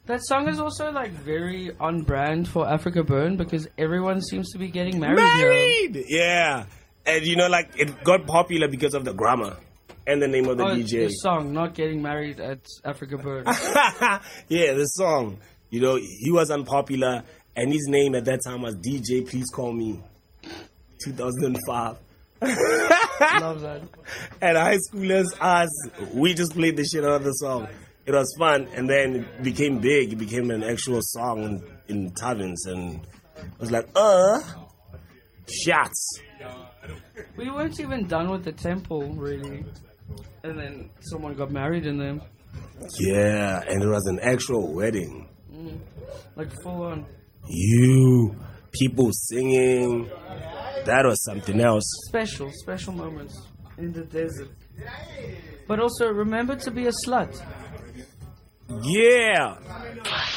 That song is also like very on brand for Africa Burn because everyone seems to be getting married here. Married! Yeah. And you know, like, it got popular because of the grammar and the name of the DJ. The song, not getting married at Africa Burn. Yeah, the song. You know, he was unpopular, and his name at that time was DJ Please Call Me. 2005. Love that. And high schoolers, us, we just played the shit out of the song. It was fun, and then it became big. It became an actual song in taverns, and it was like, shots. We weren't even done with the temple, really. And then someone got married in them. Yeah, and it was an actual wedding. Like full on. People singing. That was something else. Special moments in the desert. But also, remember to be a slut. Yeah.